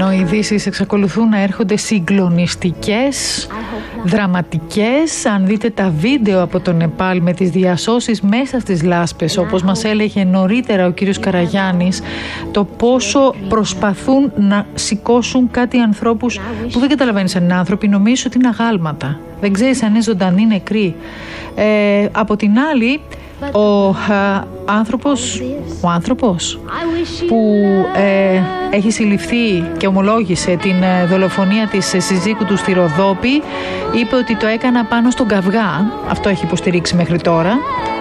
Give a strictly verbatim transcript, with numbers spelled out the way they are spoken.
Ενώ οι ειδήσεις εξακολουθούν να έρχονται συγκλονιστικές, δραματικές. Αν δείτε τα βίντεο από το Νεπάλ με τις διασώσεις μέσα στις λάσπες, όπως μας έλεγε νωρίτερα ο κύριος Καραγιάννης, το πόσο προσπαθούν να σηκώσουν κάτι ανθρώπους που δεν καταλαβαίνεις αν είναι άνθρωποι, νομίζεις ότι είναι αγάλματα. Δεν ξέρεις αν είναι ζωντανοί, νεκροί. Ε, από την άλλη, ο α, άνθρωπος, ο άνθρωπος που ε, έχει συλληφθεί και ομολόγησε την ε, δολοφονία της συζύγου του στη Ροδόπη, είπε ότι το έκανα πάνω στον καυγά. Αυτό έχει υποστηρίξει μέχρι τώρα.